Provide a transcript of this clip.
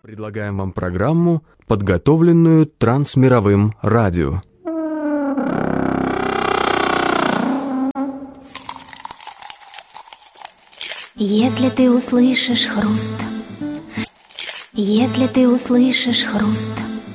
Предлагаем вам программу, подготовленную Трансмировым радио. Если ты услышишь хруст, если ты услышишь хруст,